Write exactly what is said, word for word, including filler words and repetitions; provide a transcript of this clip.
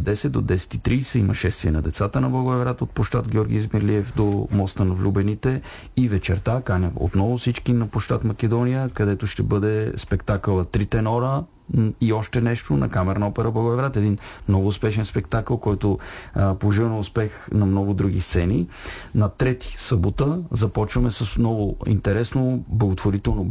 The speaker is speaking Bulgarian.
десет до десет и тридесет има шествие на децата на Благоевград от площад Георги Измирлиев до моста на влюбените и вечерта каня отново всички на площад Македония, където ще бъде спектакъла Три тенора и още нещо на Камерна опера Благоевград. Един много успешен спектакъл, който а, пожива успех на много други сцени. На трети събота започваме с много интересно благотворително